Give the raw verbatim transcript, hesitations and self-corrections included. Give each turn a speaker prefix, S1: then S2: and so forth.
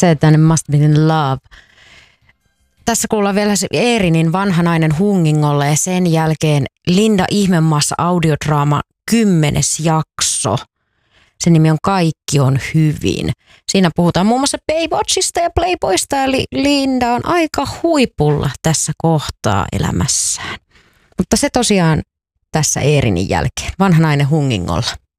S1: Se tänne Must Be in Love. Tässä kuullaan vielä se Eerinin Vanha nainen Hungingolla ja sen jälkeen Linda Ihmemaassa audiodraama kymmenes jakso. Sen nimi on Kaikki on hyvin. Siinä puhutaan muun muassa Baywatchista ja Playboysta, eli Linda on aika huipulla tässä kohtaa elämässään. Mutta se tosiaan tässä Eerinin jälkeen. Vanha nainen Hungingolla.